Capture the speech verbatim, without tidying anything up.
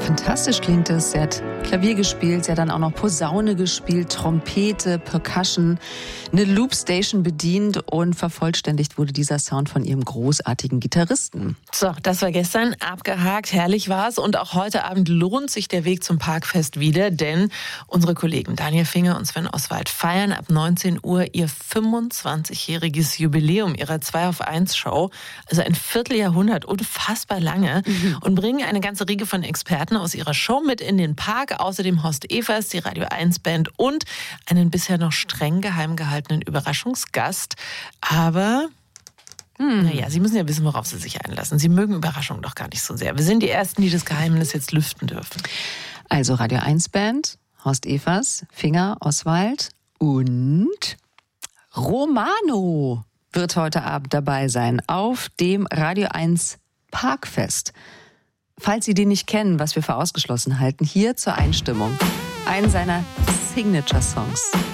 Fantastisch klingt es. Sie hat Klavier gespielt, sie hat dann auch noch Posaune gespielt, Trompete, Percussion, eine Loopstation bedient und vervollständigt wurde dieser Sound von ihrem großartigen Gitarristen. So, das war gestern abgehakt, herrlich war's und auch heute Abend lohnt sich der Weg zum Parkfest wieder, denn unsere Kollegen Daniel Finger und Sven Oswald feiern ab neunzehn Uhr ihr fünfundzwanzigjähriges Jubiläum ihrer zwei auf eins Show, also ein Vierteljahrhundert, unfassbar lange, mhm. und bringen eine ganze Riege von Experten aus ihrer Show mit in den Park, außerdem Horst Evers, die Radio eins Band und einen bisher noch streng geheim gehaltenen Überraschungsgast. Aber hm. naja, Sie müssen ja wissen, worauf Sie sich einlassen. Sie mögen Überraschungen doch gar nicht so sehr. Wir sind die Ersten, die das Geheimnis jetzt lüften dürfen. Also Radio eins Band, Horst Evers, Finger, Oswald und Romano wird heute Abend dabei sein auf dem Radio eins Parkfest. Falls Sie den nicht kennen, was wir für ausgeschlossen halten, hier zur Einstimmung einen seiner Signature-Songs.